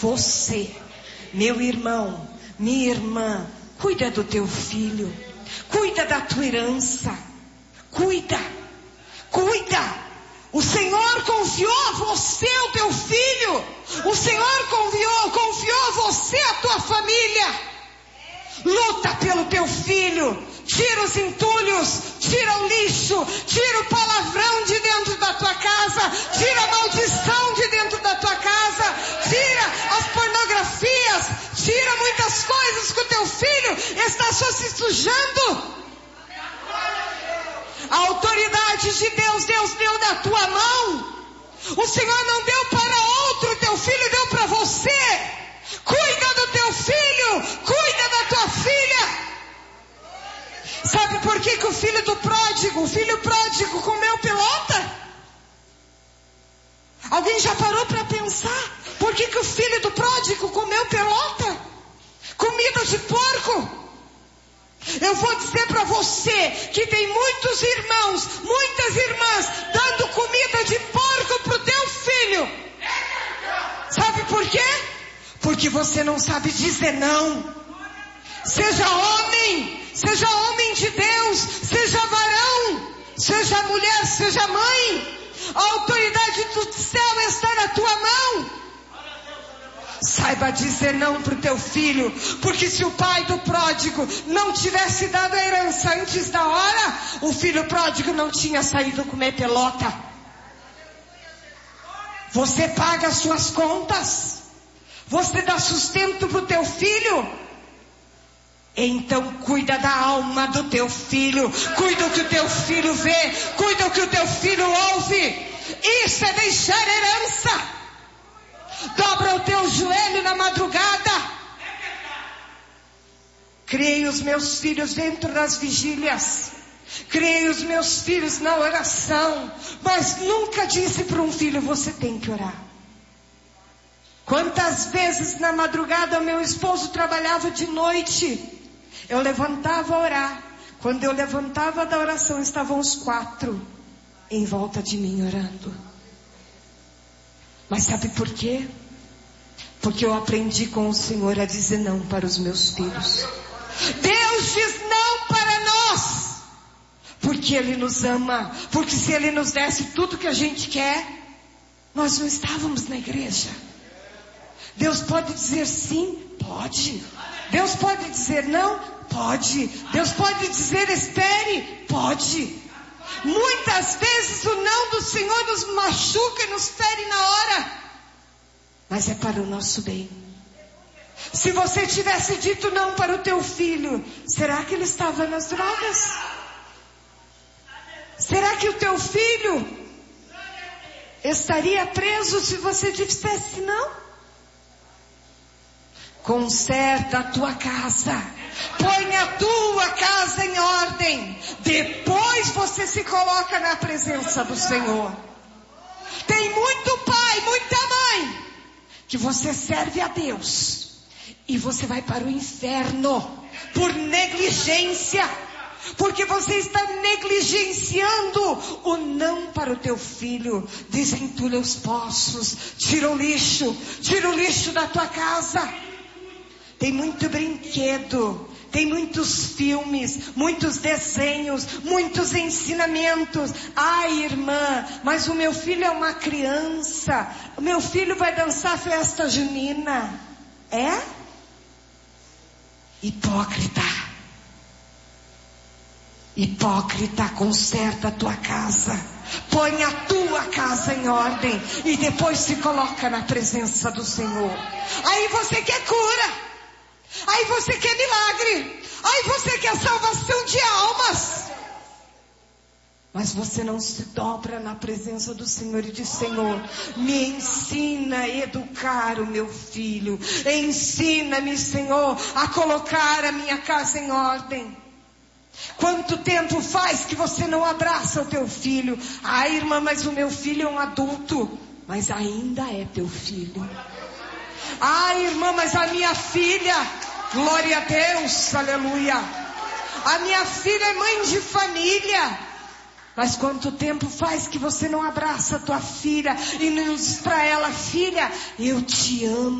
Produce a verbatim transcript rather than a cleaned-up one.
Você, meu irmão, minha irmã, cuida do teu filho. Cuida da tua herança. Cuida. Cuida. O Senhor confiou a você o teu filho. O Senhor confiou, confiou a você a tua família. Luta pelo teu filho. Tira os entulhos, tira o lixo, tira o palavrão de dentro da tua casa, tira a maldição de dentro da tua casa, tira as pornografias, tira muitas coisas que o teu filho está só se sujando. A autoridade de Deus, Deus deu na tua mão. O Senhor não deu para outro, teu filho deu para você. Cuida do teu filho, cuida da tua filha. Sabe por que que o filho do pródigo, o filho pródigo comeu pelota? Alguém já parou para pensar? Por que que o filho do pródigo comeu pelota? Comida de porco? Eu vou dizer para você que tem muitos irmãos, muitas irmãs dando comida de porco pro teu filho. Sabe por quê? Porque você não sabe dizer não. Seja homem, seja homem de Deus, seja varão, seja mulher, seja mãe. A autoridade do céu está na tua mão. Saiba dizer não para o teu filho, porque se o pai do pródigo não tivesse dado a herança antes da hora, o filho pródigo não tinha saído comer pelota. Você paga as suas contas, você dá sustento para o teu filho. Então cuida da alma do teu filho, cuida do que o teu filho vê, cuida do que o teu filho ouve. Isso é deixar herança. Dobra o teu joelho na madrugada. Criei os meus filhos dentro das vigílias. Criei os meus filhos na oração. Mas nunca disse para um filho, você tem que orar. Quantas vezes na madrugada meu esposo trabalhava de noite. Eu levantava a orar. Quando eu levantava da oração, estavam os quatro em volta de mim orando. Mas sabe por quê? Porque eu aprendi com o Senhor a dizer não para os meus filhos. Deus diz não para nós, porque Ele nos ama. Porque se Ele nos desse tudo que a gente quer, nós não estávamos na igreja. Deus pode dizer sim? Pode. Deus pode dizer não? Pode. Deus pode dizer espere? Pode. Muitas vezes o não do Senhor nos machuca e nos fere na hora. Mas é para o nosso bem. Se você tivesse dito não para o teu filho, será que ele estava nas drogas? Será que o teu filho estaria preso se você dissesse não? Conserta a tua casa. Põe a tua casa em ordem. Depois você se coloca na presença do Senhor. Tem muito pai, muita mãe, que você serve a Deus e você vai para o inferno por negligência. Porque você está negligenciando o não para o teu filho. Desentulha os poços, tira o lixo, tira o lixo da tua casa. Tem muito brinquedo, tem muitos filmes, muitos desenhos, muitos ensinamentos. Ai, irmã, mas o meu filho é uma criança. O meu filho vai dançar festa junina. É? Hipócrita. Hipócrita, conserta a tua casa. Põe a tua casa em ordem e depois se coloca na presença do Senhor. Aí você quer cura. Aí você quer milagre. Aí você quer salvação de almas. Mas você não se dobra na presença do Senhor e diz: Senhor, me ensina a educar o meu filho. Ensina-me, Senhor, a colocar a minha casa em ordem. Quanto tempo faz que você não abraça o teu filho? Ah, irmã, mas o meu filho é um adulto. Mas ainda é teu filho. Ah, irmã, mas a minha filha, glória a Deus, aleluia. A minha filha é mãe de família. Mas quanto tempo faz que você não abraça a tua filha e não diz para ela: filha, eu te amo.